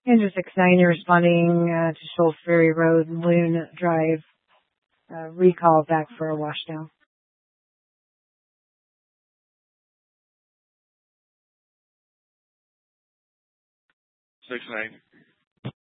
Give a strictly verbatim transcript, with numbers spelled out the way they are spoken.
Andrew six nine, you're responding uh, to Shoals Ferry Road, Loon Drive, uh, recall back for a washdown. six nine.